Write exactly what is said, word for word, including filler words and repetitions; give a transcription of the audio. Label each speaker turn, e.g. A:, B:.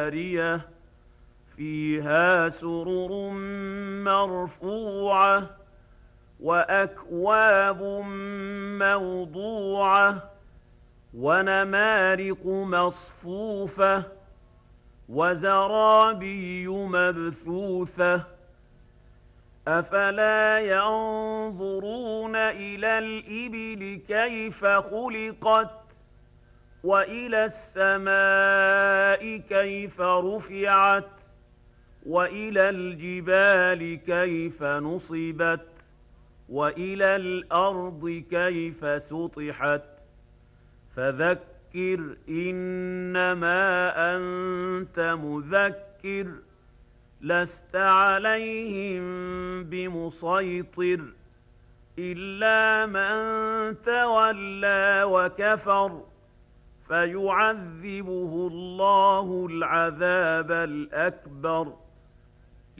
A: جارية فيها سرر مرفوعة وأكواب موضوعة ونمارق مصفوفة وزرابي مبثوثة أفلا ينظرون إلى الإبل كيف خلقت وإلى السماء كيف رفعت وإلى الجبال كيف نصبت وإلى الأرض كيف سطحت فذكر إنما أنت مذكر لست عليهم بمسيطر إلا من تولى وكفر فيعذبه الله العذاب الأكبر